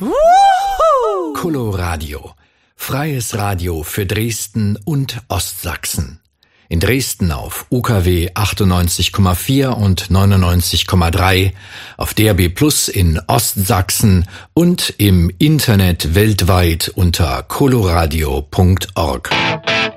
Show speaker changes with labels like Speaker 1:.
Speaker 1: Coloradio. Freies Radio für Dresden und Ostsachsen. In Dresden auf UKW 98,4 und 99,3, auf DAB+ in Ostsachsen und im Internet weltweit unter coloradio.org.